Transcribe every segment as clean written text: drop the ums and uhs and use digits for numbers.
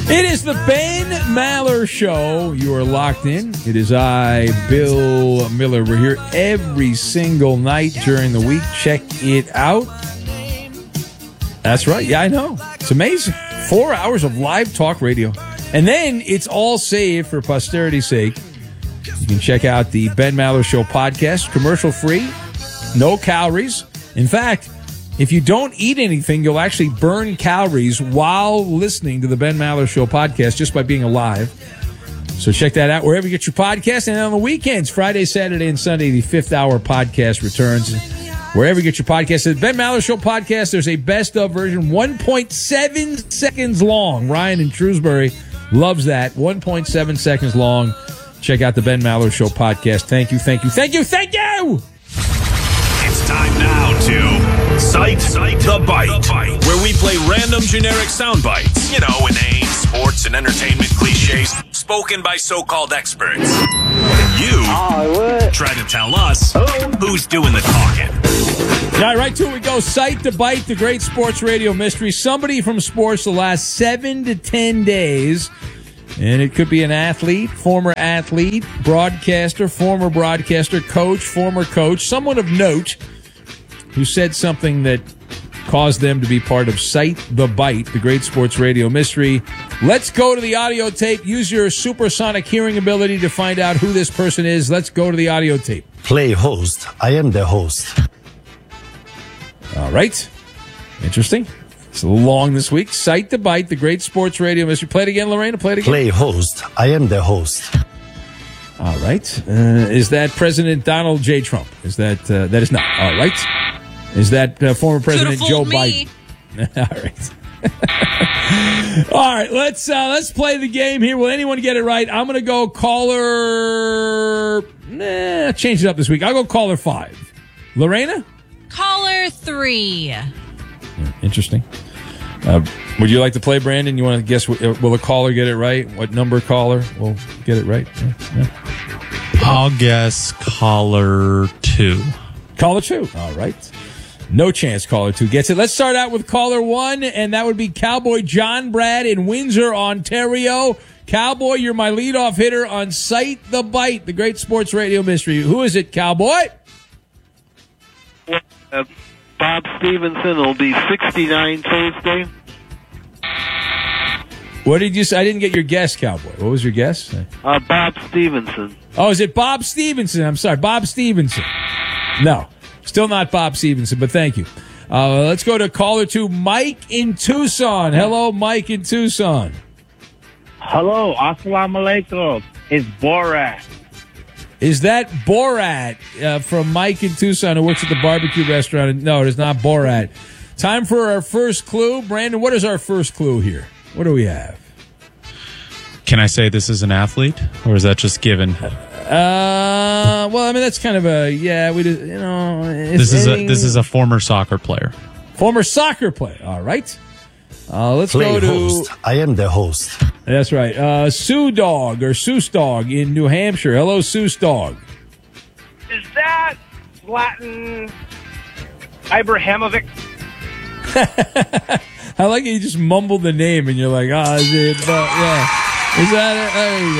It is the Ben Maller Show. You are locked in. It is I, Bill Miller. We're here every single night during the week. Check it out. That's right. Yeah, I know. It's amazing. 4 hours of live talk radio. And then it's all saved for posterity's sake. You can check out the Ben Maller Show podcast, commercial free, no calories. In fact, if you don't eat anything, you'll actually burn calories while listening to the Ben Maller Show podcast just by being alive. So check that out wherever you get your podcast. And on the weekends, Friday, Saturday, and Sunday, the 5th hour podcast returns. Wherever you get your podcast. The Ben Maller Show podcast, there's a best-of version, 1.7 seconds long. Ryan in Shrewsbury loves that. 1.7 seconds long. Check out the Ben Maller Show podcast. Thank you, thank you, thank you, thank you! It's time now to Cite the Bite, where we play random generic sound bites. You know, inane sports and entertainment cliches spoken by so-called experts. And you try to tell us who's doing the talking. All right to it we go. Cite the Bite, the great sports radio mystery. Somebody from sports the last 7 to 10 days. And it could be an athlete, former athlete, broadcaster, former broadcaster, coach, former coach, someone of note who said something that caused them to be part of Cite the Bite, the great sports radio mystery. Let's go to the audio tape. Use your supersonic hearing ability to find out who this person is. Let's go to the audio tape. Play host. I am the host. All right. Interesting. It's a little long this week. Cite the Bite, the great sports radio mystery. Play it again, Lorena. Play it again. Play host. I am the host. All right. Is that President Donald J. Trump? Is that that is not? All right. Is that former President Joe Biden? All right. All right. Let's play the game here. Will anyone get it right? I'm going to go caller. Change it up this week. I'll go caller 5. Lorena? Caller 3. Interesting. Would you like to play, Brandon? You want to guess? Will a caller get it right? What number caller will get it right? Yeah. I'll guess caller 2. Caller 2. All right. No chance caller 2 gets it. Let's start out with caller 1, and that would be Cowboy John Brad in Windsor, Ontario. Cowboy, you're my leadoff hitter on Cite the Bite, the great sports radio mystery. Who is it, Cowboy? Bob Stevenson will be 69 Thursday. What did you say? I didn't get your guess, Cowboy. What was your guess? Bob Stevenson. Oh, is it Bob Stevenson? I'm sorry, Bob Stevenson. No, still not Bob Stevenson, but thank you. Let's go to caller 2, Mike in Tucson. Hello, Mike in Tucson. Hello, assalamu alaikum. It's Borat. Is that Borat from Mike in Tucson who works at the barbecue restaurant? No, it is not Borat. Time for our first clue. Brandon, what is our first clue here? What do we have? Can I say this is an athlete, or is that just given? Well, I mean that's kind of a we do, you know. This is a former soccer player. Former soccer player. All right. Let's Play go to host. I am the host. That's right. Sue Dog or Seuss Dog in New Hampshire. Hello, Seuss Dog. Is that Latin Ibrahimovic? I like it. You just mumbled the name and you're like, is it? Yeah. Is that it? There you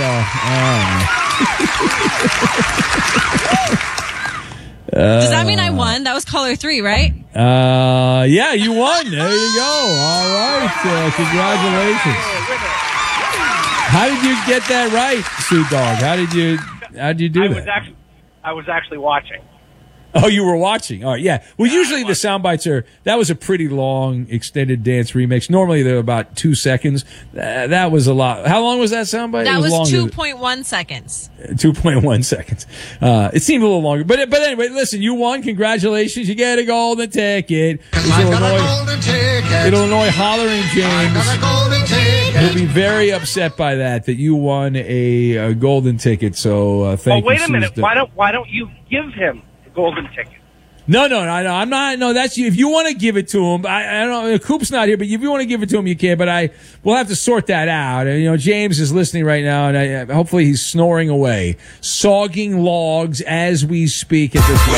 go. Does that mean I won? That was caller 3, right? Yeah, you won. There you go. All right. Congratulations. How did you get that right, Sue Dog? How did you do that? I was actually watching. Oh, you were watching. All right, yeah. Well, usually the sound bites that was a pretty long extended dance remix. Normally they're about 2 seconds. That was a lot. How long was that sound bite? That was 2.1 seconds. 2.1 seconds. It seemed a little longer. But anyway, listen, you won. Congratulations. You get a golden ticket. Illinois Hollering James. He'll be very upset by that you won a golden ticket. So thank you. Wait a minute. Why don't you give him golden ticket? No, I'm not. No, that's you. If you want to give it to him, I don't know. Coop's not here, but if you want to give it to him, you can. But we'll have to sort that out. And, James is listening right now, and hopefully he's snoring away, sogging logs as we speak at this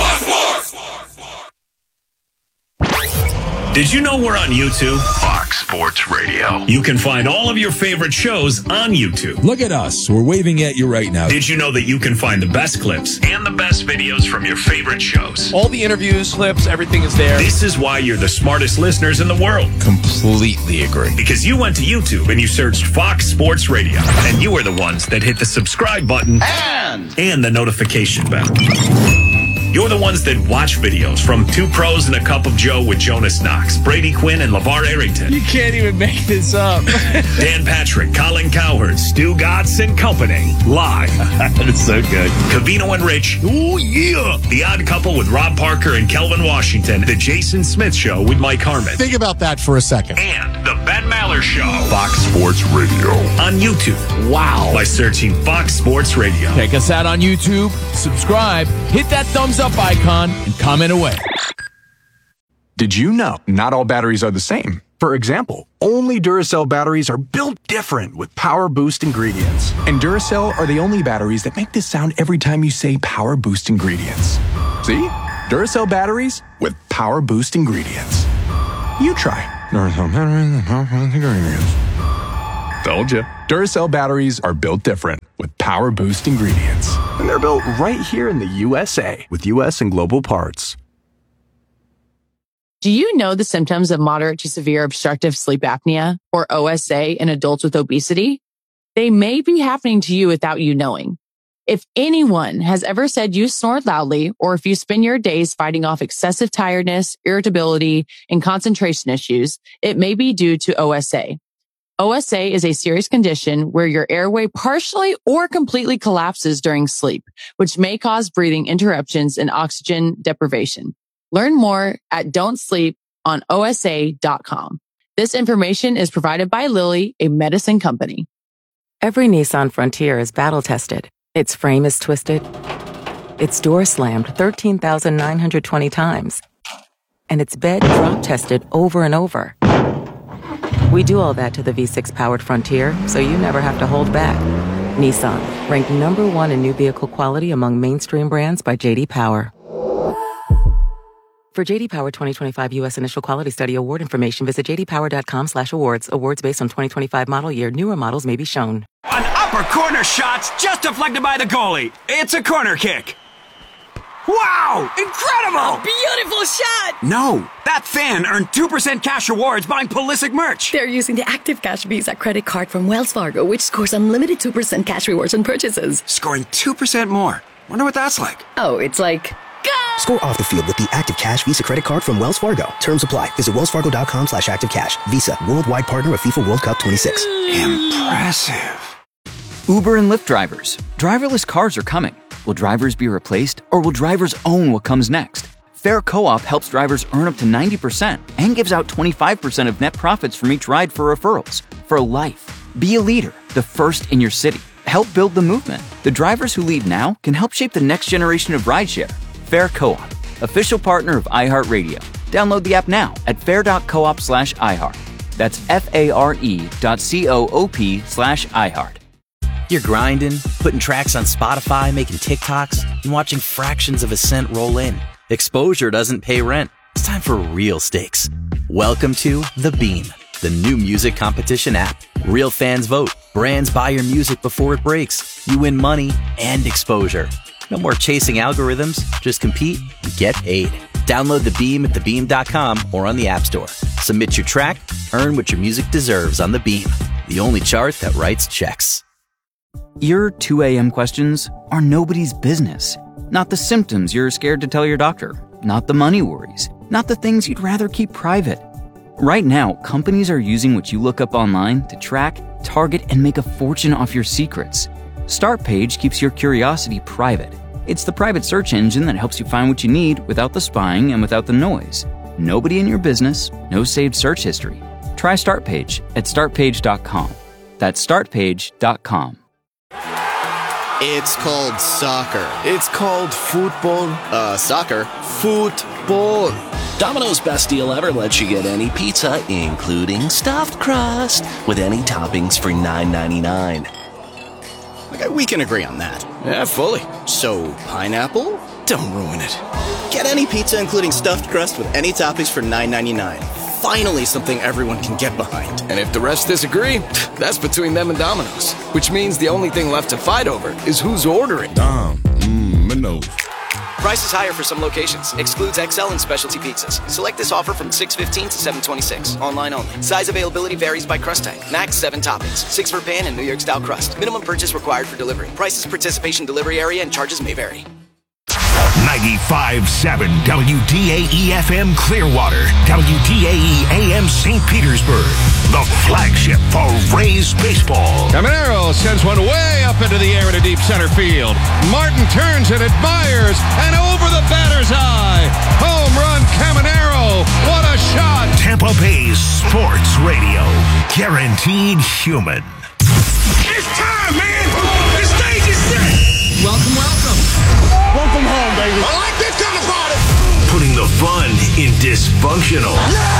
moment. Did you know we're on YouTube? Fox, Sports Radio. You can find all of your favorite shows on YouTube. Look at us. We're waving at you right now. Did you know that you can find the best clips and the best videos from your favorite shows? All the interviews, clips, everything is there. This is why you're the smartest listeners in the world. Completely agree. Because you went to YouTube and you searched Fox Sports Radio. And you were the ones that hit the subscribe button and the notification bell. You're the ones that watch videos from Two Pros and a Cup of Joe with Jonas Knox, Brady Quinn, and LeVar Arrington. You can't even make this up. Dan Patrick, Colin Cowherd, Stu Gatz and Company. Live. That is so good. Covino and Rich. Ooh, yeah. The Odd Couple with Rob Parker and Kelvin Washington. The Jason Smith Show with Mike Harmon. Think about that for a second. And the Ben Maller Show. Fox Sports Radio. On YouTube. Wow. By searching Fox Sports Radio. Check us out on YouTube, subscribe, hit that thumbs up icon, and comment away. Did you know not all batteries are the same? For example, only Duracell batteries are built different with Power Boost ingredients. And Duracell are the only batteries that make this sound every time you say Power Boost ingredients. See? Duracell batteries with Power Boost ingredients. You try. Duracell batteries with Power Boost ingredients. Told you. Duracell batteries are built different with Power Boost ingredients. And they're built right here in the USA with US and global parts. Do you know the symptoms of moderate to severe obstructive sleep apnea, or OSA, in adults with obesity? They may be happening to you without you knowing. If anyone has ever said you snore loudly, or if you spend your days fighting off excessive tiredness, irritability, and concentration issues, it may be due to OSA. OSA is a serious condition where your airway partially or completely collapses during sleep, which may cause breathing interruptions and oxygen deprivation. Learn more at don'tsleeponosa.com. This information is provided by Lilly, a medicine company. Every Nissan Frontier is battle-tested. Its frame is twisted. Its door slammed 13,920 times. And its bed drop-tested over and over. We do all that to the V6-powered Frontier, so you never have to hold back. Nissan, ranked number 1 in new vehicle quality among mainstream brands by J.D. Power. For J.D. Power 2025 U.S. Initial Quality Study Award information, visit jdpower.com/awards. Awards based on 2025 model year. Newer models may be shown. An upper corner shot's just deflected by the goalie. It's a corner kick. Wow! Incredible! A beautiful shot! No, that fan earned 2% cash rewards buying Pulisic merch. They're using the Active Cash Visa credit card from Wells Fargo, which scores unlimited 2% cash rewards on purchases. Scoring 2% more. Wonder what that's like. Oh, it's like... Score off the field with the Active Cash Visa credit card from Wells Fargo. Terms apply. Visit wellsfargo.com/activecash. Visa, worldwide partner of FIFA World Cup 26. Impressive. Uber and Lyft drivers. Driverless cars are coming. Will drivers be replaced, or will drivers own what comes next? Fair Co-op helps drivers earn up to 90% and gives out 25% of net profits from each ride for referrals. For life. Be a leader, the first in your city. Help build the movement. The drivers who lead now can help shape the next generation of rideshare. Fair Co-op, official partner of iHeartRadio. Download the app now at fair.coop/iHeart. That's FARE.coop/iHeart. You're grinding, putting tracks on Spotify, making TikToks, and watching fractions of a cent roll in. Exposure doesn't pay rent. It's time for real stakes. Welcome to The Beam, the new music competition app. Real fans vote. Brands buy your music before it breaks. You win money and exposure. No more chasing algorithms. Just compete and get paid. Download The Beam at thebeam.com or on the App Store. Submit your track, earn what your music deserves on The Beam, the only chart that writes checks. Your 2 a.m. questions are nobody's business. Not the symptoms you're scared to tell your doctor. Not the money worries. Not the things you'd rather keep private. Right now, companies are using what you look up online to track, target, and make a fortune off your secrets. Startpage keeps your curiosity private. It's the private search engine that helps you find what you need without the spying and without the noise. Nobody in your business, no saved search history. Try Startpage at startpage.com. That's startpage.com. It's called soccer. It's called football. Soccer. Football. Domino's best deal ever lets you get any pizza, including stuffed crust, with any toppings for $9.99. Okay, we can agree on that. Yeah, fully. So, pineapple? Don't ruin it. Get any pizza, including stuffed crust, with any toppings for $9.99. finally something everyone can get behind. And if the rest disagree, that's between them and Domino's. Which means the only thing left to fight over is who's ordering. Domino's. Price is higher for some locations. Excludes XL and specialty pizzas. Select this offer from 6/15 to 7/26. Online only. Size availability varies by crust type. Max 7 toppings. 6 for pan and New York style crust. Minimum purchase required for delivery. Prices, participation, delivery area, and charges may vary. 95.7 WDAE-FM Clearwater, WDAE-AM St. Petersburg, the flagship for Rays baseball. Caminero sends one way up into the air in a deep center field. Martin turns and admires, and over the batter's eye. Home run, Caminero. What a shot. Tampa Bay's sports radio, guaranteed human. It's time, man. The stage is set. Welcome. Welcome home, baby. I like this kind of party. Putting the fun in dysfunctional.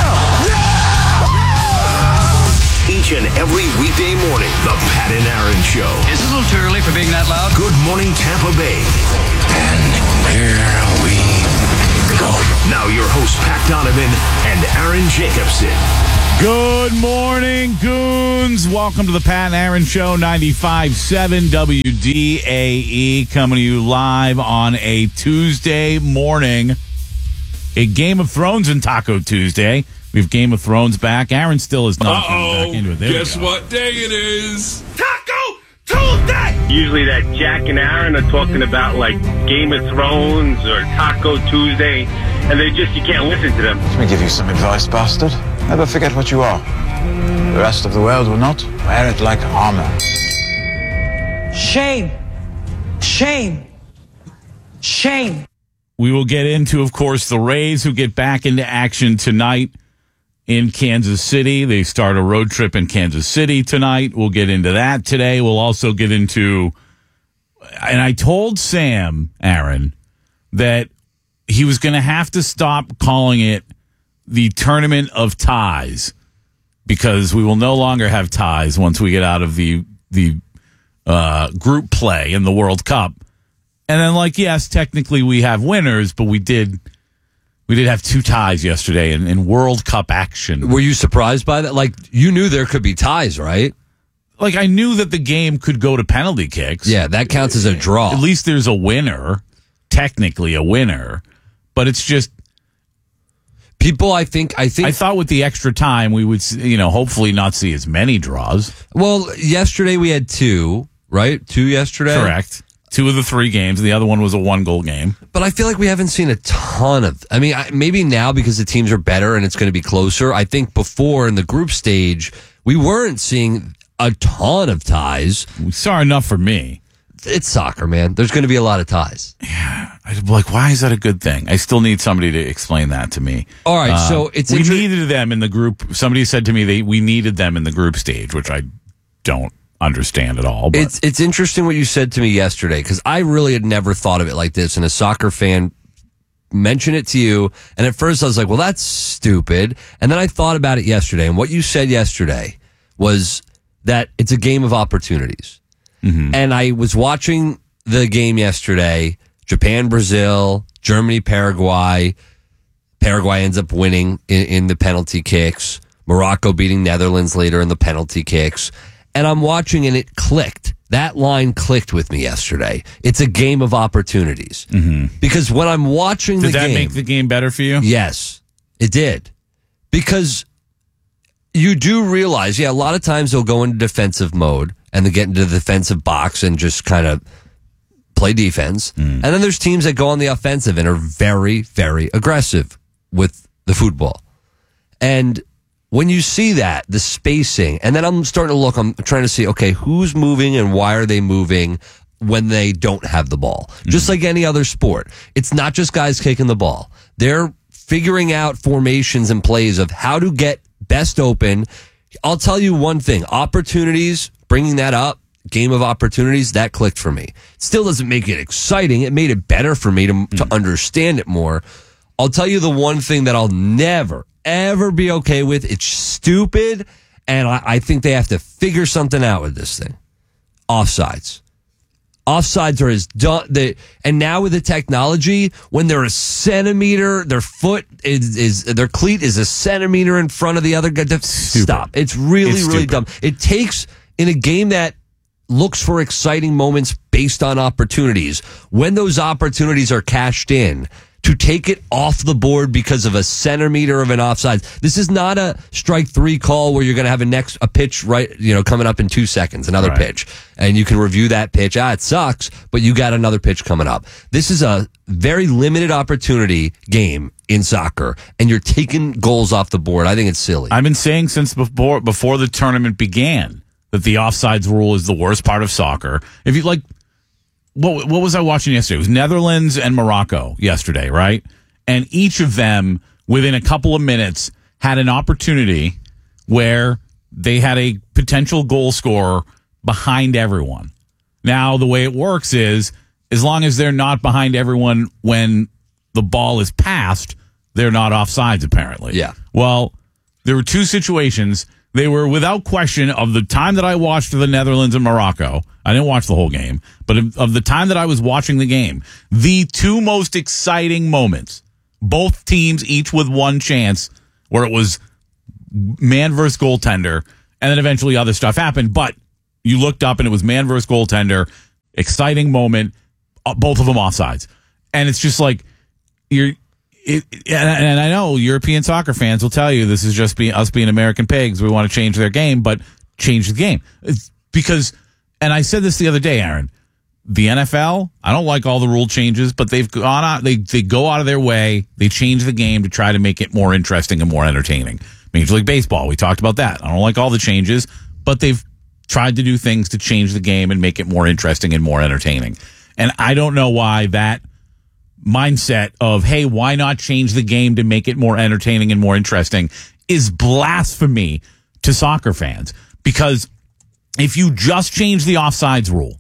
Each and every weekday morning, the Pat and Aaron Show. Is it a little too early for being that loud? Good morning, Tampa Bay. And here we go. Now your hosts, Pat Donovan and Aaron Jacobson. Good morning, goons. Welcome to the Pat and Aaron Show, 95.7 WDAE, coming to you live on a Tuesday morning. A Game of Thrones and Taco Tuesday. We have Game of Thrones back. Aaron still is not coming back into it. Guess what day it is? Taco Tuesday! Usually that Jack and Aaron are talking about like Game of Thrones or Taco Tuesday, and you can't listen to them. Let me give you some advice, bastard. Never forget what you are. The rest of the world will not. Wear it like armor. Shame. We will get into, of course, the Rays who get back into action tonight in Kansas City. They start a road trip in Kansas City tonight. We'll get into that today. We'll also get into, and I told Sam, Aaron, that he was going to have to stop calling it the Tournament of Ties, because we will no longer have ties once we get out of the group play in the World Cup. And then, yes, technically we have winners, but we did have 2 ties yesterday in World Cup action. Were you surprised by that? You knew there could be ties, right? I knew that the game could go to penalty kicks. Yeah, that counts as a draw. At least there's a winner, technically a winner, but it's just people. I thought with the extra time we would, hopefully not see as many draws. Well, yesterday we had 2, right? 2 yesterday, correct. 2 of the 3 games. The other one was a 1-goal game. But I feel like we haven't seen a ton of. I mean, maybe now because the teams are better and it's going to be closer. I think before in the group stage we weren't seeing a ton of ties. We saw enough for me. It's soccer, man. There's going to be a lot of ties. Yeah. Why is that a good thing? I still need somebody to explain that to me. All right, so we needed them in the group. Somebody said to me we needed them in the group stage, which I don't understand at all. But it's interesting what you said to me yesterday, because I really had never thought of it like this, and a soccer fan mentioned it to you, and at first I was like, well, that's stupid. And then I thought about it yesterday, and what you said yesterday was that it's a game of opportunities. Mm-hmm. And I was watching the game yesterday, Japan, Brazil, Germany, Paraguay. Paraguay ends up winning in the penalty kicks. Morocco beating Netherlands later in the penalty kicks. And I'm watching and it clicked. That line clicked with me yesterday. It's a game of opportunities. Mm-hmm. Because when I'm watching the game... Did that make the game better for you? Yes, it did. Because you do realize, a lot of times they'll go into defensive mode and they get into the defensive box and just kind of play defense. Mm. And then there's teams that go on the offensive and are very, very aggressive with the football. And when you see that, the spacing, and then I'm starting to look, I'm trying to see, okay, who's moving and why are they moving when they don't have the ball? Mm. Just like any other sport. It's not just guys kicking the ball. They're figuring out formations and plays of how to get best open. I'll tell you one thing, opportunities, bringing that up, game of opportunities, that clicked for me. Still doesn't make it exciting. It made it better for me to understand it more. I'll tell you the one thing that I'll never, ever be okay with. It's stupid, and I think they have to figure something out with this thing. Offsides. Offsides are as done. And now with the technology, when they're a centimeter, their foot their cleat is a centimeter in front of the other guy. Stop. It's really dumb. It takes, in a game that looks for exciting moments based on opportunities, when those opportunities are cashed in, to take it off the board because of a centimeter of an offside. This is not a strike 3 call where you're going to have a pitch coming up in 2 seconds, another pitch, and you can review that pitch. It sucks, but you got another pitch coming up. This is a very limited opportunity game in soccer, and you're taking goals off the board. I think it's silly. I've been saying since before the tournament began that the offsides rule is the worst part of soccer. If you What was I watching yesterday? It was Netherlands and Morocco yesterday, right? And each of them, within a couple of minutes, had an opportunity where they had a potential goal scorer behind everyone. Now, the way it works is, as long as they're not behind everyone when the ball is passed, they're not offsides, apparently. Yeah. Well, there were 2 situations. They were, without question, of the time that I watched the Netherlands and Morocco, I didn't watch the whole game, but of the time that I was watching the game, the 2 most exciting moments, both teams each with 1 chance, where it was man versus goaltender, and then eventually other stuff happened, but you looked up and it was man versus goaltender, exciting moment, both of them offsides. And it's just like, and I know European soccer fans will tell you this is just us being American pigs. We want to change their game, but change the game. Because, and I said this the other day, Aaron, the NFL, I don't like all the rule changes, but they've gone out, they go out of their way, they change the game to try to make it more interesting and more entertaining. Major League Baseball, we talked about that. I don't like all the changes, but they've tried to do things to change the game and make it more interesting and more entertaining. And I don't know why that mindset of, hey, why not change the game to make it more entertaining and more interesting is blasphemy to soccer fans. Because if you just change the offsides rule,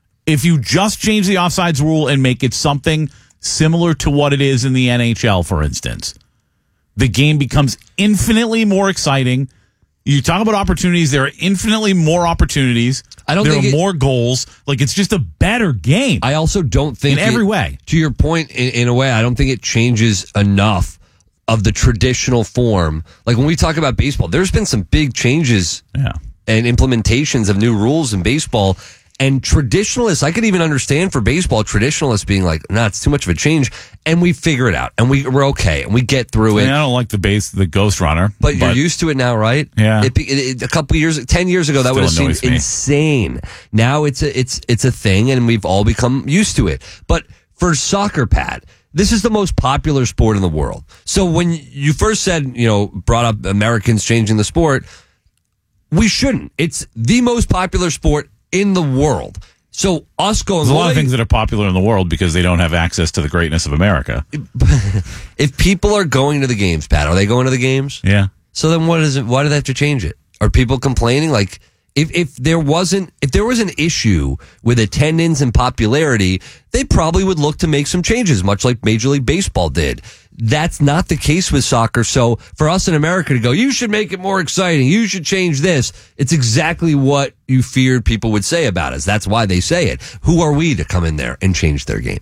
and make it something similar to what it is in the NHL, for instance, the game becomes infinitely more exciting. You talk about opportunities. There are infinitely more opportunities. There are more goals. Like, it's just a better game. I also don't think in every way. To your point, in a way, I don't think it changes enough of the traditional form. Like, when we talk about baseball, there's been some big changes and implementations of new rules in baseball. And traditionalists, I could even understand for baseball, traditionalists being like, nah, it's too much of a change. And we figure it out. And we're okay. And we get through it. I don't like the Ghost Runner. But you're used to it now, right? Yeah. A couple years, 10 years ago, that would have seemed insane. Now it's a thing, and we've all become used to it. But for soccer, Pat, this is the most popular sport in the world. So when you first said, brought up Americans changing the sport, we shouldn't. It's the most popular sport in the world. So us going... There's a lot of things that are popular in the world because they don't have access to the greatness of America. If people are going to the games, Pat, are they going to the games? Yeah. So then why do they have to change it? Are people complaining? Like, if there was an issue with attendance and popularity, they probably would look to make some changes, much like Major League Baseball did. That's not the case with soccer. So for us in America to go, you should make it more exciting, you should change this, it's exactly what you feared people would say about us. That's why they say it. Who are we to come in there and change their game?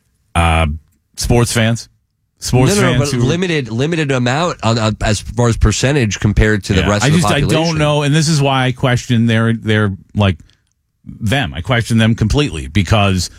Sports fans. But limited amount as far as percentage compared to the rest of the population. I don't know, and this is why I question their like them. I question them completely because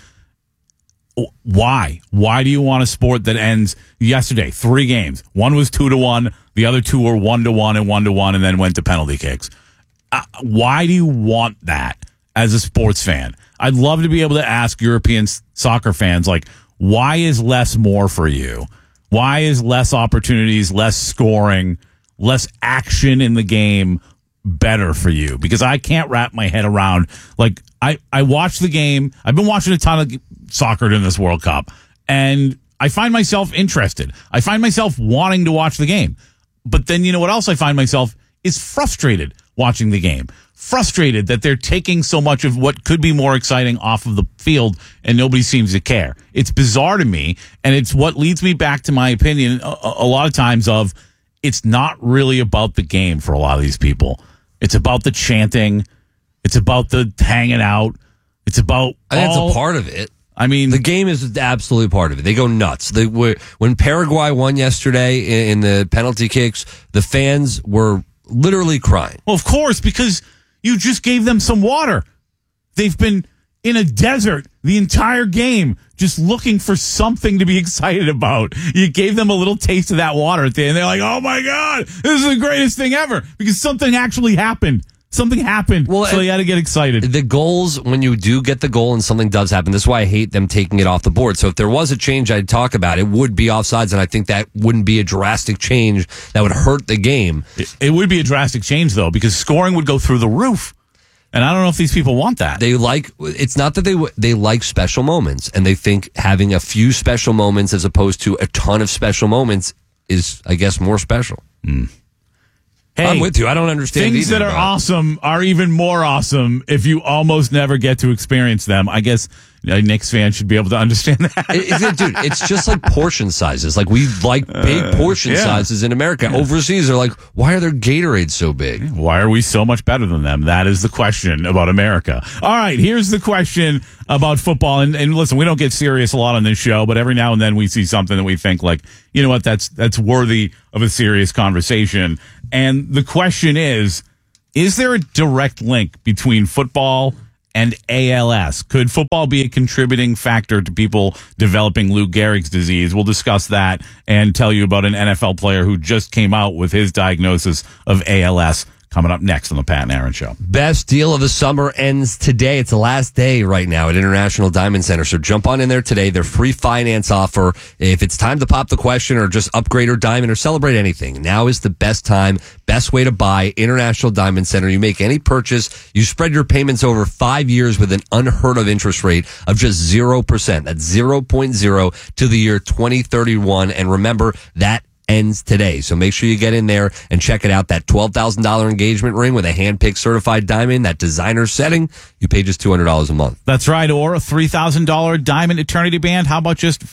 why? Why do you want a sport that ends yesterday? 3 games. One was 2-1. The other 2 were 1-1 and 1-1, and then went to penalty kicks. Why do you want that as a sports fan? I'd love to be able to ask European soccer fans, like, why is less more for you? Why is less opportunities, less scoring, less action in the game better for you? Because I can't wrap my head around, like, I watched the game. I've been watching a ton of soccer during this World Cup, and I find myself interested. I find myself wanting to watch the game. But then you know what else I find myself is frustrated watching the game. Frustrated that they're taking so much of what could be more exciting off of the field and nobody seems to care. It's bizarre to me, and it's what leads me back to my opinion a lot of times of it's not really about the game for a lot of these people. It's about the chanting. It's about the hanging out. It's about I think it's a part of it. I mean, the game is absolutely part of it. They go nuts. When Paraguay won yesterday in the penalty kicks, the fans were literally crying. Well, of course, because you just gave them some water. They've been in a desert the entire game, just looking for something to be excited about. You gave them a little taste of that water at the end. They're like, oh my God, this is the greatest thing ever, because something actually happened. Something happened, so you had to get excited. The goals, when you do get the goal and something does happen, this is why I hate them taking it off the board. So if there was a change I'd talk about, it would be offsides, and I think that wouldn't be a drastic change that would hurt the game. It would be a drastic change, though, because scoring would go through the roof. And I don't know if these people want that. It's not that they like special moments, and they think having a few special moments as opposed to a ton of special moments is, I guess, more special. Hey, I'm with you. I don't understand things that are awesome are even more awesome if you almost never get to experience them. I guess a Knicks fan should be able to understand that. Dude, it's just like portion sizes. Like, we like big portion sizes in America. Yeah. Overseas, they're like, why are their Gatorades so big? Why are we so much better than them? That is the question about America. All right, here's the question about football. And listen, we don't get serious a lot on this show, but every now and then we see something that we think, like, you know what, that's worthy of a serious conversation. And the question is there a direct link between football and ALS? Could football be a contributing factor to people developing Lou Gehrig's disease? We'll discuss that and tell you about an NFL player who just came out with his diagnosis of ALS. Coming up next on the Pat and Aaron Show. Best deal of the summer ends today. It's the last day right now at International Diamond Center. So jump on in there today. Their free finance offer. If it's time to pop the question or just upgrade or diamond or celebrate anything, now is the best time. Best way to buy. International Diamond Center. You make any purchase. You spread your payments over 5 years with an unheard of interest rate of just 0%. That's 0.0 to the year 2031. And remember, that ends today. So make sure you get in there and check it out. That $12,000 engagement ring with a hand-picked certified diamond, that designer setting, you pay just $200 a month. That's right. Or a $3,000 diamond eternity band. How about just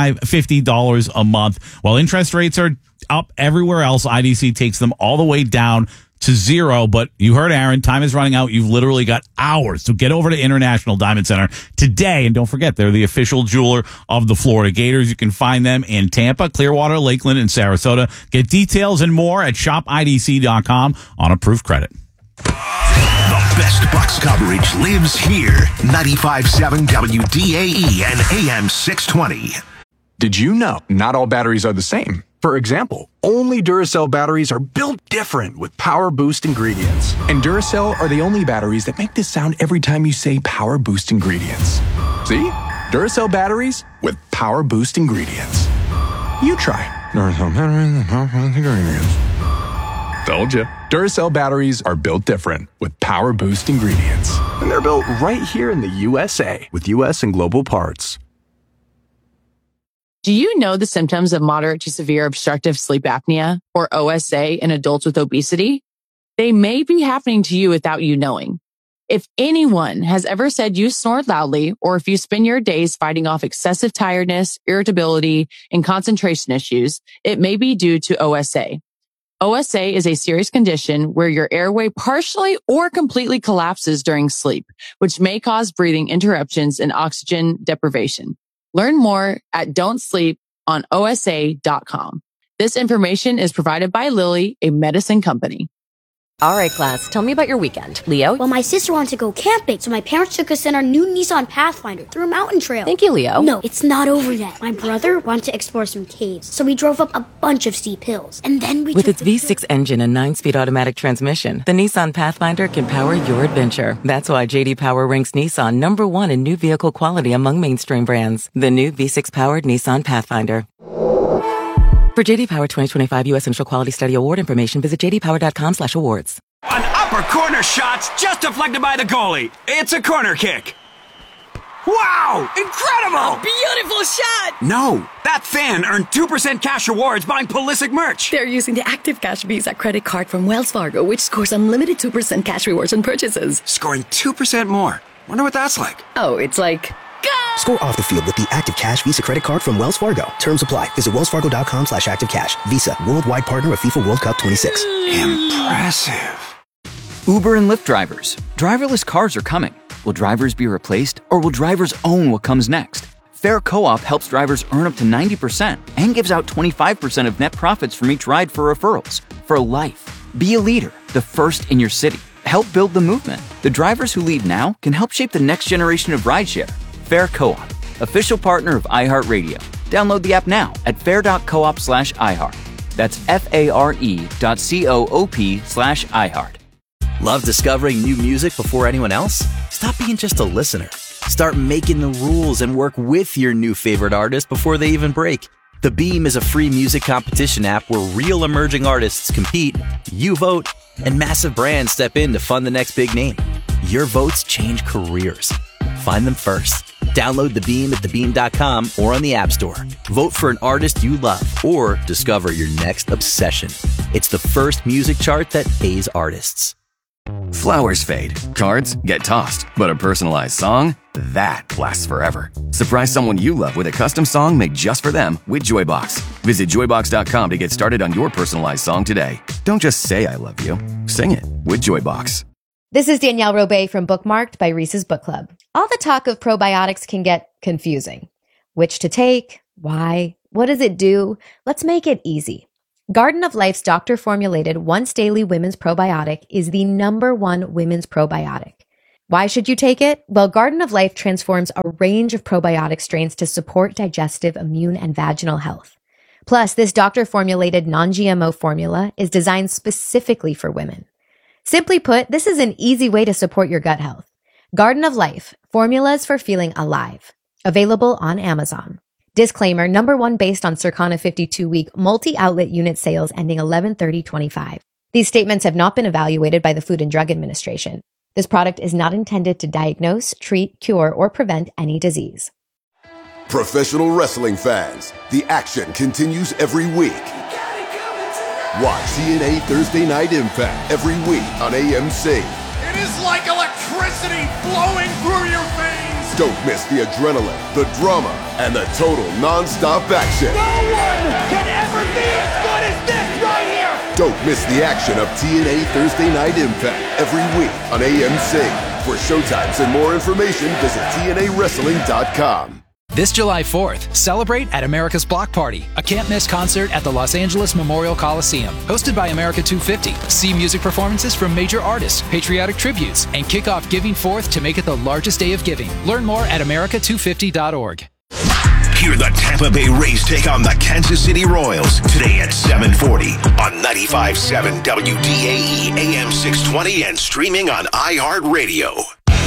$50 a month? While interest rates are up everywhere else, IDC takes them all the way down to 0. But you heard Aaron, time is running out. You've literally got hours. So get over to International Diamond Center today. And don't forget, they're the official jeweler of the Florida Gators. You can find them in Tampa, Clearwater, Lakeland, and Sarasota. Get details and more at shopidc.com on approved credit. The best Bucs coverage lives here. 95.7 WDAE and AM 620. Did you know not all batteries are the same? For example, only Duracell batteries are built different with Power Boost ingredients. And Duracell are the only batteries that make this sound every time you say Power Boost ingredients. See? Duracell batteries with Power Boost ingredients. You try. Duracell batteries with Power Boost ingredients. Told you. Duracell batteries are built different with Power Boost ingredients. And they're built right here in the USA with US and global parts. Do you know the symptoms of moderate to severe obstructive sleep apnea, or OSA, in adults with obesity? They may be happening to you without you knowing. If anyone has ever said you snore loudly, or if you spend your days fighting off excessive tiredness, irritability, and concentration issues, it may be due to OSA. OSA is a serious condition where your airway partially or completely collapses during sleep, which may cause breathing interruptions and oxygen deprivation. Learn more at don'tsleeponosa.com. This information is provided by Lilly, a medicine company. All right, class, tell me about your weekend. Leo? Well, my sister wanted to go camping, so my parents took us in our new Nissan Pathfinder through a mountain trail. Thank you, Leo. No, it's not over yet. My brother wanted to explore some caves, so we drove up a bunch of steep hills. And then we With its V6 engine and 9-speed automatic transmission, the Nissan Pathfinder can power your adventure. That's why J.D. Power ranks Nissan #1 in new vehicle quality among mainstream brands. The new V6-powered Nissan Pathfinder. For J.D. Power 2025 U.S. Initial Quality Study Award information, visit jdpower.com/awards. An upper corner shot's just deflected by the goalie. It's a corner kick. Wow! Incredible! Beautiful shot! No, that fan earned 2% cash rewards buying Pulisic merch. They're using the Active Cash Visa credit card from Wells Fargo, which scores unlimited 2% cash rewards on purchases. Scoring 2% more. Wonder what that's like. Oh, it's like... Score off the field with the Active Cash Visa credit card from Wells Fargo. Terms apply. Visit wellsfargo.com/activecash. Visa, worldwide partner of FIFA World Cup 26. Impressive. Uber and Lyft drivers. Driverless cars are coming. Will drivers be replaced, or will drivers own what comes next? Fair Co-op helps drivers earn up to 90% and gives out 25% of net profits from each ride for referrals. For life. Be a leader, the first in your city. Help build the movement. The drivers who lead now can help shape the next generation of rideshare. Fair Co-op, official partner of iHeartRadio. Download the app now at fair.coop/iHeart. That's FARE.coop/iHeart. Love discovering new music before anyone else? Stop being just a listener. Start making the rules and work with your new favorite artist before they even break. The Beam is a free music competition app where real emerging artists compete, you vote, and massive brands step in to fund the next big name. Your votes change careers. Find them first. Download The Beam at thebeam.com or on the App Store. Vote for an artist you love or discover your next obsession. It's the first music chart that pays artists. Flowers fade, cards get tossed, but a personalized song, that lasts forever. Surprise someone you love with a custom song made just for them with Joybox. Visit joybox.com to get started on your personalized song today. Don't just say I love you, sing it with Joybox. This is Danielle Robay from Bookmarked by Reese's Book Club. All the talk of probiotics can get confusing. Which to take? Why? What does it do? Let's make it easy. Garden of Life's doctor-formulated once-daily women's probiotic is the #1 women's probiotic. Why should you take it? Well, Garden of Life transforms a range of probiotic strains to support digestive, immune, and vaginal health. Plus, this doctor-formulated non-GMO formula is designed specifically for women. Simply put, this is an easy way to support your gut health. Garden of Life, formulas for feeling alive. Available on Amazon. Disclaimer, #1 based on Circana 52-week multi-outlet unit sales ending 11/30/25. These statements have not been evaluated by the Food and Drug Administration. This product is not intended to diagnose, treat, cure, or prevent any disease. Professional wrestling fans, the action continues every week. Watch TNA Thursday Night Impact every week on AMC. It is like electricity flowing through your veins. Don't miss the adrenaline, the drama, and the total non-stop action. No one can ever be as good as this right here. Don't miss the action of TNA Thursday Night Impact every week on AMC. For showtimes and more information, visit TNAWrestling.com. This July 4th, celebrate at America's Block Party, a can't-miss concert at the Los Angeles Memorial Coliseum. Hosted by America 250. See music performances from major artists, patriotic tributes, and kick off Giving Forth to make it the largest day of giving. Learn more at america250.org. Hear the Tampa Bay Rays take on the Kansas City Royals today at 7:40 on 95.7 WDAE AM 620 and streaming on iHeartRadio.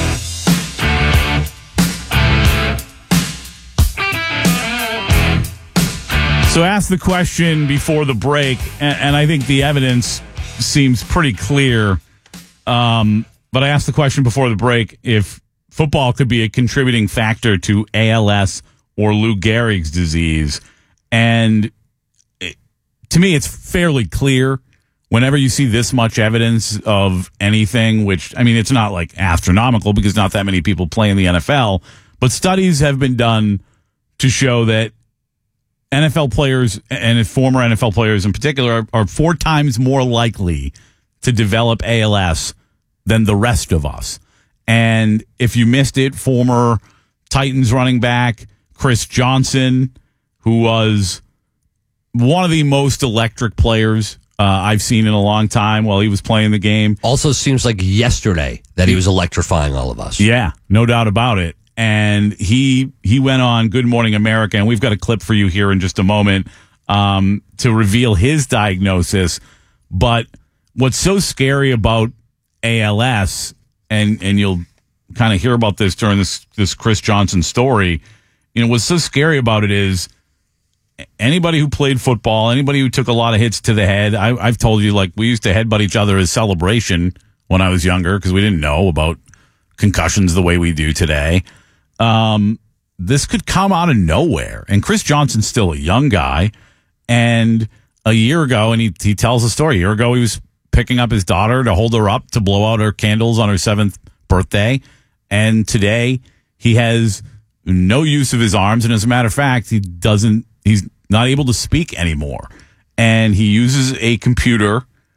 So ask the question before the break, and I think the evidence seems pretty clear. But I asked the question before the break if football could be a contributing factor to ALS or Lou Gehrig's disease. And to me, it's fairly clear whenever you see this much evidence of anything, which, I mean, it's not like astronomical because not that many people play in the NFL, but studies have been done to show that NFL players and former NFL players in particular are 4 times more likely to develop ALS than the rest of us. And if you missed it, former Titans running back Chris Johnson, who was one of the most electric players I've seen in a long time while he was playing the game. Also seems like yesterday that he was electrifying all of us. Yeah, no doubt about it. And he went on Good Morning America, and we've got a clip for you here in just a moment to reveal his diagnosis. But what's so scary about ALS, and you'll kind of hear about this during this Chris Johnson story, you know, what's so scary about it is anybody who played football, anybody who took a lot of hits to the head, I've told you, like, we used to headbutt each other as celebration when I was younger because we didn't know about concussions the way we do today. This could come out of nowhere. And Chris Johnson's still a young guy. And a year ago, and he tells a story, a year ago he was picking up his daughter to hold her up to blow out her candles on her 7th birthday. And today he has no use of his arms. And as a matter of fact, he's not able to speak anymore. And he uses a computer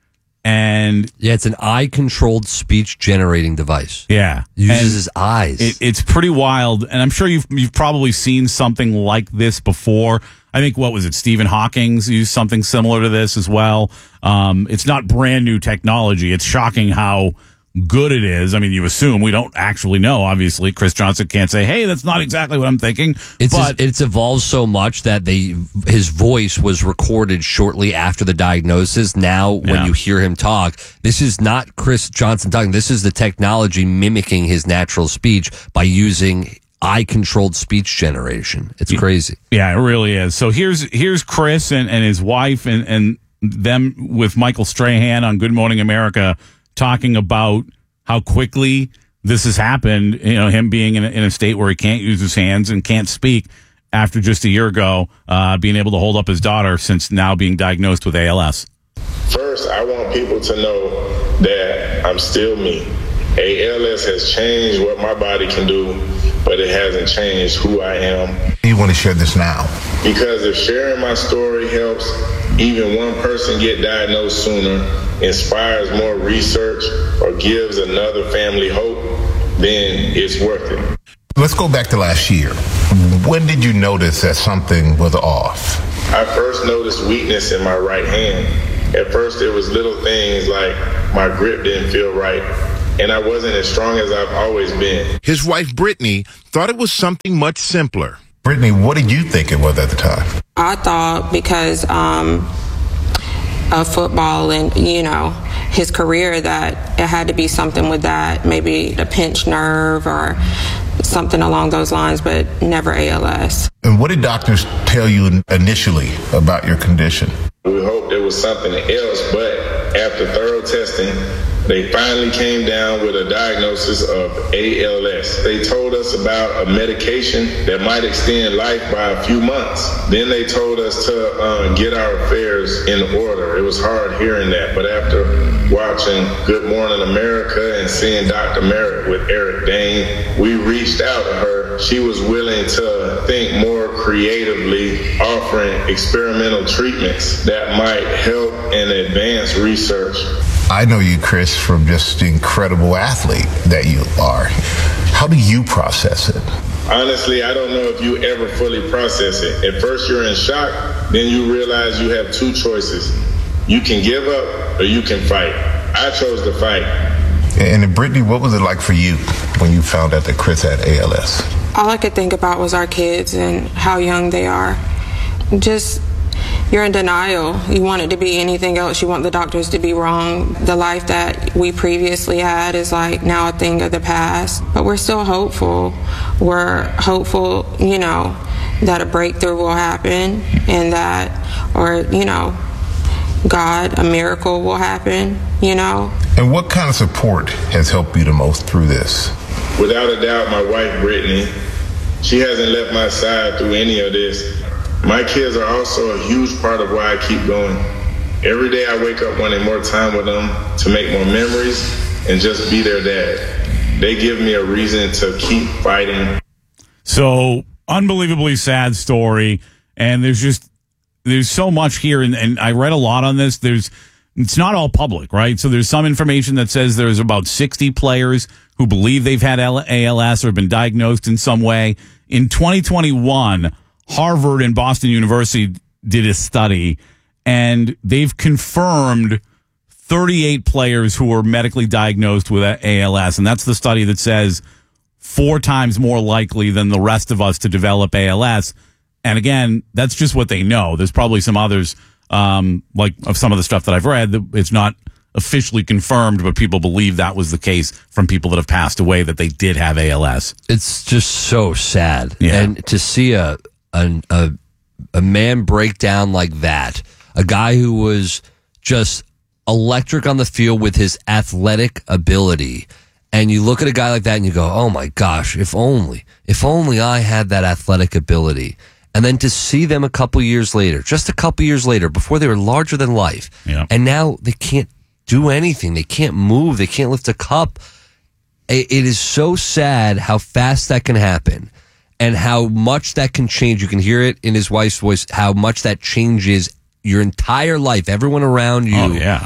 And it's an eye-controlled speech-generating device. Yeah. Uses his eyes. It's pretty wild, and I'm sure you've probably seen something like this before. I think, what was it, Stephen Hawking's used something similar to this as well. It's not brand new technology. It's shocking how good it is. I mean, you assume. We don't actually know, obviously. Chris Johnson can't say, hey, that's not exactly what I'm thinking. It's evolved so much that his voice was recorded shortly after the diagnosis. Now, when you hear him talk, this is not Chris Johnson talking. This is the technology mimicking his natural speech by using eye-controlled speech generation. It's crazy. Yeah, it really is. So here's Chris and his wife and them with Michael Strahan on Good Morning America talking about how quickly this has happened, him being in a state where he can't use his hands and can't speak after just a year ago, being able to hold up his daughter since now being diagnosed with ALS. First, I want people to know that I'm still me. ALS has changed what my body can do, but it hasn't changed who I am. You want to share this now? Because if sharing my story helps even one person get diagnosed sooner, inspires more research, or gives another family hope, then it's worth it. Let's go back to last year. When did you notice that something was off? I first noticed weakness in my right hand. At first, it was little things like my grip didn't feel right, and I wasn't as strong as I've always been. His wife, Brittany, thought it was something much simpler. Brittany, what did you think it was at the time? I thought because of football and, his career, that it had to be something with that, maybe a pinched nerve or something along those lines, but never ALS. And what did doctors tell you initially about your condition? We hoped it was something else, but after thorough testing, they finally came down with a diagnosis of ALS. They told us about a medication that might extend life by a few months. Then they told us to get our affairs in order. It was hard hearing that, but after watching Good Morning America and seeing Dr. Merritt with Eric Dane, we reached out to her. She was willing to think more creatively, offering experimental treatments that might help and advance research. I know you, Chris, from just the incredible athlete that you are. How do you process it? Honestly, I don't know if you ever fully process it. At first, you're in shock. Then you realize you have two choices. You can give up or you can fight. I chose to fight. And Brittany, what was it like for you when you found out that Chris had ALS? All I could think about was our kids and how young they are. You're in denial. You want it to be anything else. You want the doctors to be wrong. The life that we previously had is now a thing of the past. But we're still hopeful. We're hopeful, that a breakthrough will happen and God, a miracle will happen, And what kind of support has helped you the most through this? Without a doubt, my wife, Brittany. She hasn't left my side through any of this. My kids are also a huge part of why I keep going. Every day I wake up wanting more time with them, to make more memories, and just be their dad. They give me a reason to keep fighting. So, unbelievably sad story, and there's so much here, and I read a lot on this. It's not all public, right? So there's some information that says there's about 60 players who believe they've had ALS or been diagnosed in some way. In 2021, Harvard and Boston University did a study, and they've confirmed 38 players who were medically diagnosed with ALS. And that's the study that says 4 times more likely than the rest of us to develop ALS. And again, that's just what they know. There's probably some others, like of some of the stuff that I've read, that it's not officially confirmed, but people believe that was the case from people that have passed away, that they did have ALS. It's just so sad. Yeah. And to see a man break down like that, a guy who was just electric on the field with his athletic ability, and you look at a guy like that and you go, oh my gosh, if only I had that athletic ability. And then to see them just a couple years later, before they were larger than life, and now they can't do anything. They can't move. They can't lift a cup. It is so sad how fast that can happen and how much that can change. You can hear it in his wife's voice, how much that changes your entire life. Everyone around you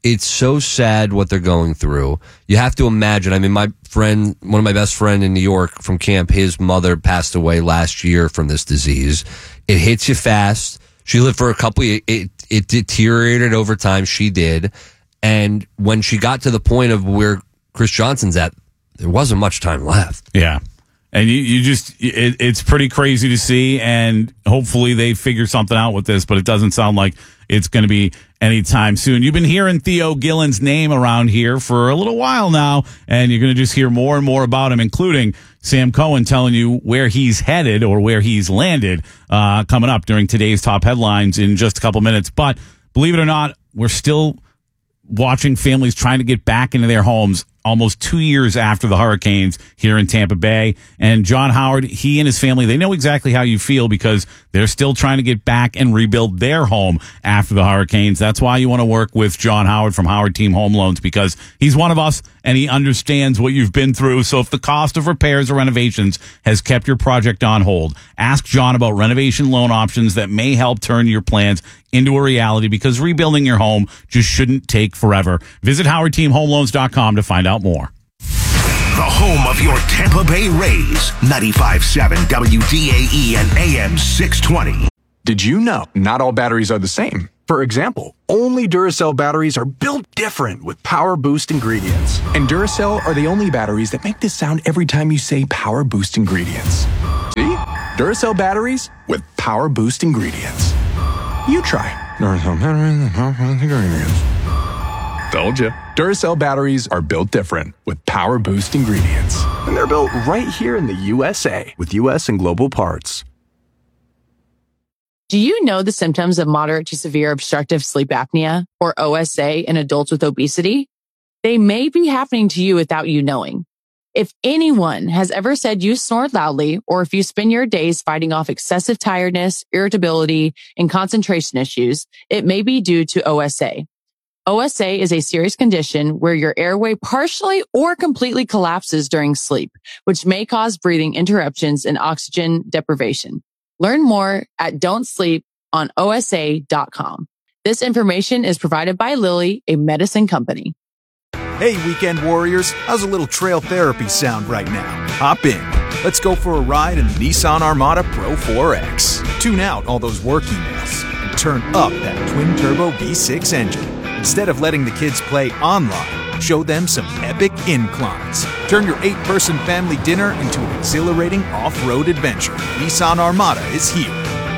it's so sad what they're going through. You have to imagine. I mean, one of my best friend in New York from camp, his mother passed away last year from this disease. It hits you fast. She lived for a couple of years. It deteriorated over time. She did. And when she got to the point of where Chris Johnson's at, there wasn't much time left. Yeah. And it's pretty crazy to see, and hopefully they figure something out with this, but it doesn't sound like it's going to be anytime soon. You've been hearing Theo Gillen's name around here for a little while now, and you're going to just hear more and more about him, including Sam Cohen telling you where he's headed or where he's landed coming up during today's top headlines in just a couple minutes. But believe it or not, we're still watching families trying to get back into their homes almost 2 years after the hurricanes here in Tampa Bay. And John Howard, he and his family, they know exactly how you feel because they're still trying to get back and rebuild their home after the hurricanes. That's why you want to work with John Howard from Howard Team Home Loans, because he's one of us and he understands what you've been through. So if the cost of repairs or renovations has kept your project on hold, ask John about renovation loan options that may help turn your plans into a reality, because rebuilding your home just shouldn't take forever. Visit HowardTeamHomeLoans.com to find out more. The home of your Tampa Bay Rays, 95.7 WDAE and AM 620. Did you know not all batteries are the same? For example, only Duracell batteries are built different with Power Boost ingredients. And Duracell are the only batteries that make this sound every time you say Power Boost ingredients. See? Duracell batteries with Power Boost ingredients. You try. Duracell batteries with Power Boost ingredients. Told you. Duracell batteries are built different with Power Boost ingredients. And they're built right here in the USA with US and global parts. Do you know the symptoms of moderate to severe obstructive sleep apnea, or OSA, in adults with obesity? They may be happening to you without you knowing. If anyone has ever said you snore loudly, or if you spend your days fighting off excessive tiredness, irritability, and concentration issues, it may be due to OSA. OSA is a serious condition where your airway partially or completely collapses during sleep, which may cause breathing interruptions and oxygen deprivation. Learn more at don'tsleeponosa.com. This information is provided by Lilly, a medicine company. Hey, weekend warriors, how's a little trail therapy sound right now? Hop in. Let's go for a ride in the Nissan Armada Pro 4X. Tune out all those work emails and turn up that twin-turbo V6 engine. Instead of letting the kids play online, show them some epic inclines. Turn your 8-person family dinner into an exhilarating off-road adventure. Nissan Armada is here.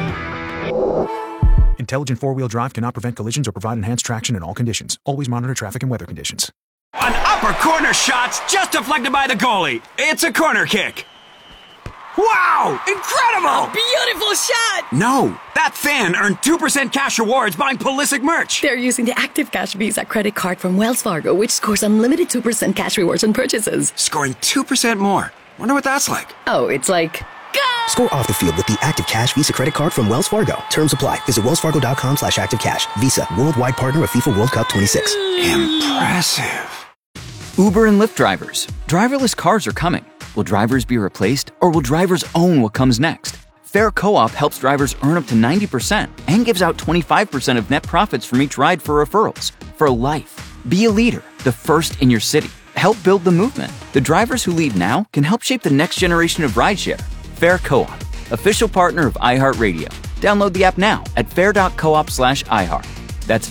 Intelligent four-wheel drive cannot prevent collisions or provide enhanced traction in all conditions. Always monitor traffic and weather conditions. An upper corner shot's just deflected by the goalie. It's a corner kick. Wow! Incredible! Beautiful shot! No, that fan earned 2% cash rewards buying Pulisic merch. They're using the Active Cash Visa credit card from Wells Fargo, which scores unlimited 2% cash rewards on purchases. Scoring 2% more. Wonder what that's like. Oh, it's like... Go! Score off the field with the Active Cash Visa credit card from Wells Fargo. Terms apply. Visit wellsfargo.com/activecash. Visa, worldwide partner of FIFA World Cup 26. Impressive. Uber and Lyft drivers. Driverless cars are coming. Will drivers be replaced, or will drivers own what comes next? Fair Co-op helps drivers earn up to 90% and gives out 25% of net profits from each ride for referrals. For life. Be a leader, the first in your city. Help build the movement. The drivers who lead now can help shape the next generation of rideshare. Fair Co-op, official partner of iHeartRadio. Download the app now at fair.coop/iHeart. That's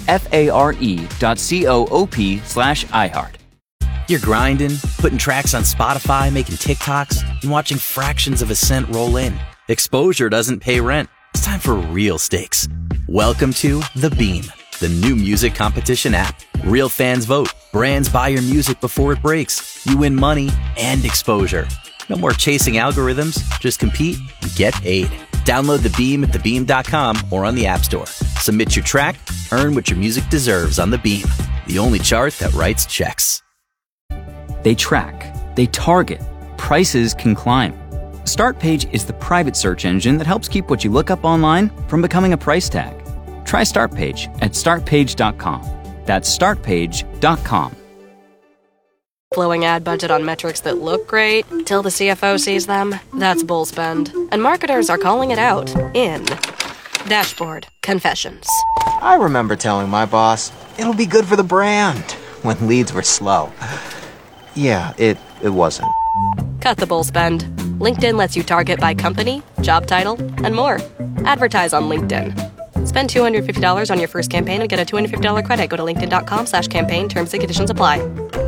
FARE.coop/iHeart. You're grinding, putting tracks on Spotify, making TikToks, and watching fractions of a cent roll in. Exposure doesn't pay rent. It's time for real stakes. Welcome to The Beam, the new music competition app. Real fans vote. Brands buy your music before it breaks. You win money and exposure. No more chasing algorithms. Just compete and get paid. Download The Beam at thebeam.com or on the App Store. Submit your track, earn what your music deserves on The Beam, the only chart that writes checks. They track, they target, prices can climb. Startpage is the private search engine that helps keep what you look up online from becoming a price tag. Try Startpage at startpage.com. That's startpage.com. Blowing ad budget on metrics that look great till the CFO sees them? That's bull spend. And marketers are calling it out in Dashboard Confessions. I remember telling my boss, it'll be good for the brand when leads were slow. Yeah, it wasn't. Cut the bull spend. LinkedIn lets you target by company, job title, and more. Advertise on LinkedIn. Spend $250 on your first campaign and get a $250 credit. Go to linkedin.com/campaign. Terms and conditions apply.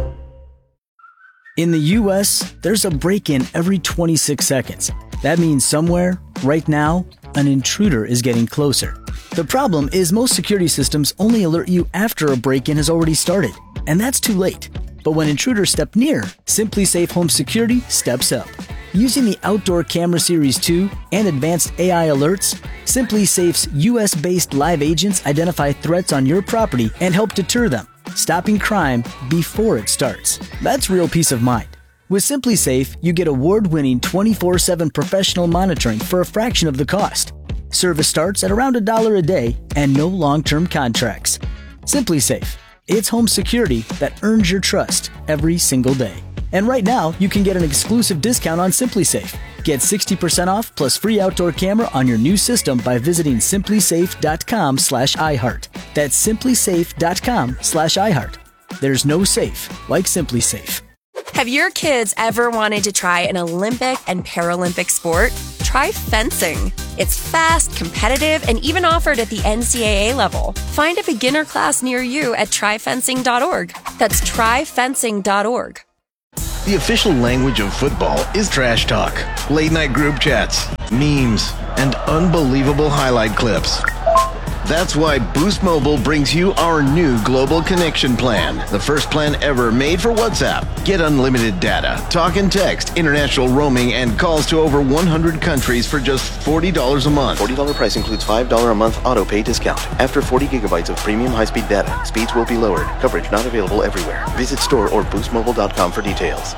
In the U.S., there's a break-in every 26 seconds. That means somewhere, right now, an intruder is getting closer. The problem is most security systems only alert you after a break-in has already started, and that's too late. But when intruders step near, SimpliSafe Home Security steps up. Using the Outdoor Camera Series 2 and advanced AI alerts, SimpliSafe's US-based live agents identify threats on your property and help deter them, stopping crime before it starts. That's real peace of mind. With SimpliSafe, you get award-winning 24/7 professional monitoring for a fraction of the cost. Service starts at around $1 a day and no long-term contracts. SimpliSafe. It's home security that earns your trust every single day. And right now, you can get an exclusive discount on SimpliSafe. Get 60% off plus free outdoor camera on your new system by visiting simplisafe.com/iHeart. That's simplisafe.com/iHeart. There's no safe like SimpliSafe. Have your kids ever wanted to try an Olympic and Paralympic sport? Try fencing. It's fast, competitive, and even offered at the NCAA level. Find a beginner class near you at tryfencing.org. That's tryfencing.org. The official language of football is trash talk, late-night group chats, memes, and unbelievable highlight clips. That's why Boost Mobile brings you our new Global Connection Plan, the first plan ever made for WhatsApp. Get unlimited data, talk and text, international roaming, and calls to over 100 countries for just $40 a month. $40 price includes $5 a month auto-pay discount. After 40 gigabytes of premium high-speed data, speeds will be lowered. Coverage not available everywhere. Visit store or boostmobile.com for details.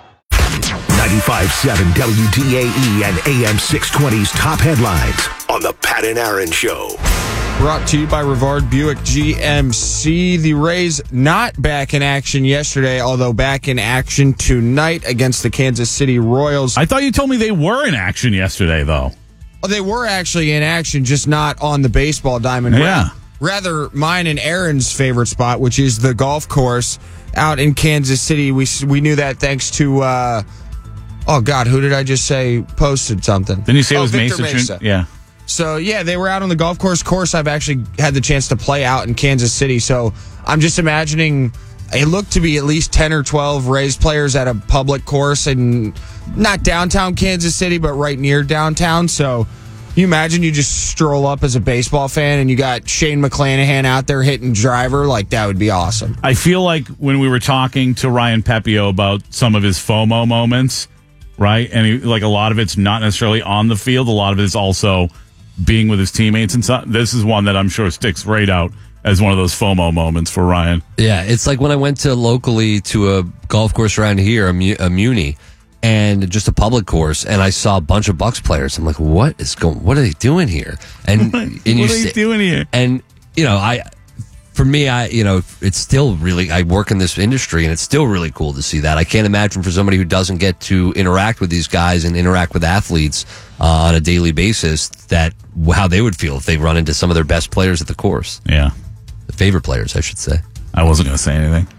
95.7 WDAE and AM 620's top headlines on the Pat and Aaron Show. Brought to you by Rivard Buick GMC. The Rays not back in action yesterday, although back in action tonight against the Kansas City Royals. I thought you told me they were in action yesterday, though. Oh, they were actually in action, just not on the baseball diamond. Yeah. Rather, mine and Aaron's favorite spot, which is the golf course out in Kansas City. We knew that thanks to, oh, God, who did I just say posted something? Didn't you say it was Victor Mesa? Yeah. So, yeah, they were out on the golf course. I've actually had the chance to play out in Kansas City. So I'm just imagining it looked to be at least 10 or 12 Rays players at a public course in not downtown Kansas City, but right near downtown. So you imagine you just stroll up as a baseball fan and you got Shane McClanahan out there hitting driver. Like, that would be awesome. I feel like when we were talking to Ryan Pepio about some of his FOMO moments, right? And like a lot of it's not necessarily on the field. A lot of it is also being with his teammates and stuff. This is one that I'm sure sticks right out as one of those FOMO moments for Ryan. Yeah, it's like when I went locally to a golf course around here, a Muni, and just a public course, and I saw a bunch of Bucks players. I'm like, what are they doing here? And what are they doing here? And for me, it's still really, I work in this industry and it's still really cool to see that. I can't imagine for somebody who doesn't get to interact with these guys and interact with athletes on a daily basis, that how they would feel if they run into some of their best players at the course. Yeah. The favorite players, I should say. I wasn't going to say anything.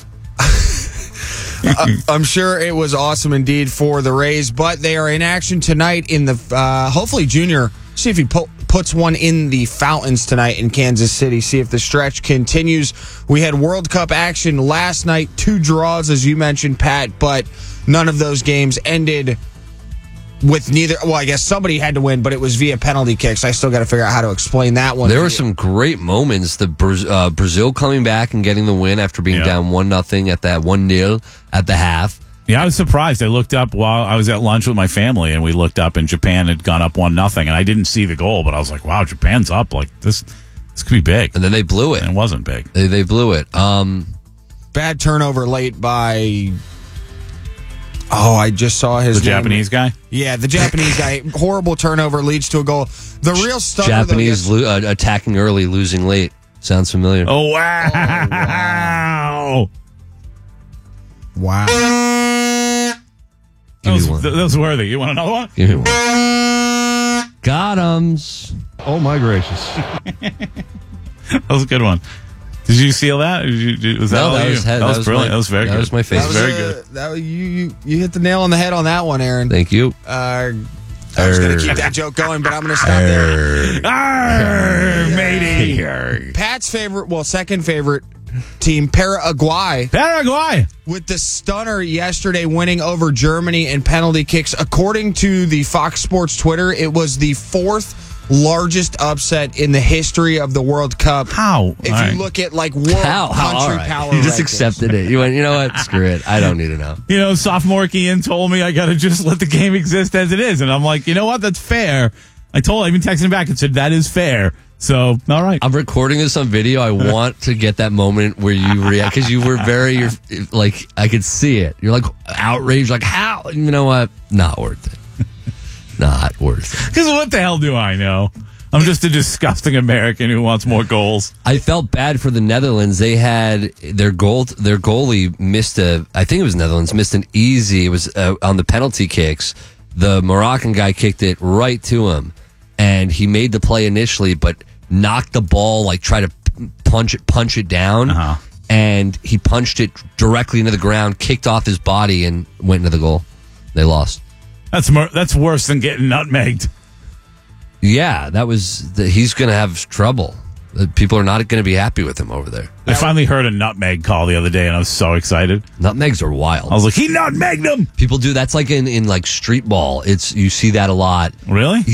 I'm sure it was awesome indeed for the Rays, but they are in action tonight in the, hopefully Junior, see if he puts one in the fountains tonight in Kansas City, see if the stretch continues. We had World Cup action last night, 2 draws, as you mentioned, Pat, but none of those games ended with neither. Well, I guess somebody had to win, but it was via penalty kicks. I still got to figure out how to explain that one. There were some great moments. The Brazil coming back and getting the win after being down 1-0 at that 1-0 at the half. Yeah, I was surprised. I looked up while I was at lunch with my family, and we looked up, and Japan had gone up 1-0, and I didn't see the goal, but I was like, wow, Japan's up. Like, this could be big. And then they blew it. And it wasn't big. They blew it. Bad turnover late by... Oh, I just saw his The Japanese guy? Yeah, the Japanese guy. Horrible turnover leads to a goal. The real stuff. Japanese attacking early, losing late. Sounds familiar. Oh, wow. Wow. That was worthy. You want another one? Give me one. Got 'ems. Oh, my gracious. That was a good one. Did you seal that? Was that all you? That was brilliant. That was very good. That was my face. That was very good. You hit the nail on the head on that one, Aaron. Thank you. I was going to keep that joke going, but I'm going to stop there. Matey. Pat's second favorite team, Paraguay. With the stunner yesterday winning over Germany in penalty kicks. According to the Fox Sports Twitter, it was the fourth largest upset in the history of the World Cup. How? If you look at like world country power You just rankings. accepted it. You went, you know what? Screw it. I don't need to know. Sophomore Ian told me I got to just let the game exist as it is. And I'm like, you know what? That's fair. I even texted him back and said, that is fair. So, all right. I'm recording this on video. I want to get that moment where you react, because you were I could see it. You're like outraged, like, how? You know what? Not worth it. Not worth it. Because what the hell do I know? I'm just a disgusting American who wants more goals. I felt bad for the Netherlands. They had their goalie missed I think it was Netherlands, missed an easy, it was on the penalty kicks. The Moroccan guy kicked it right to him, and he made the play initially, but knocked the ball, try to punch it down, and he punched it directly into the ground, kicked off his body, and went into the goal. They lost. That's worse than getting nutmegged. Yeah, he's going to have trouble. People are not going to be happy with him over there. I finally heard a nutmeg call the other day, and I was so excited. Nutmegs are wild. I was like, he nutmegged him. People do that's like in street ball. You see that a lot. Really?